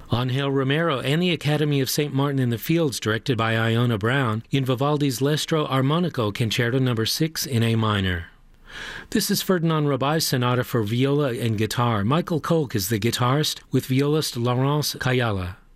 Angel Romero and the Academy of St. Martin in the Fields, directed by Iona Brown, in Vivaldi's L'Estro Armonico Concerto No. 6 in A minor. This is Ferdinand Rabai's sonata for viola and guitar. Michael Kolk is the guitarist with violist Laurence Kayala.